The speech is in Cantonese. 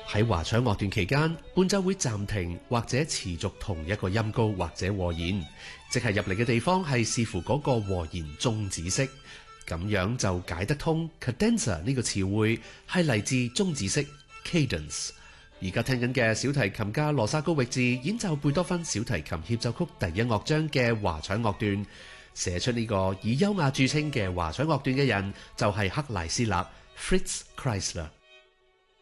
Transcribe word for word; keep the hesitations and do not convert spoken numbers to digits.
喺華彩樂段期間，伴奏會暫停或者持續同一個音高或者和弦，即係入嚟嘅地方係視乎嗰個和弦終止式，咁樣就解得通 cadenza 呢個詞彙係嚟自終止式 cadence。而家聽緊嘅小提琴家羅薩高域治演奏貝多芬小提琴協奏曲第一樂章嘅華彩樂段，寫出呢個以優雅著稱嘅華彩樂段嘅人就係克萊斯勒 Fritz Kreisler。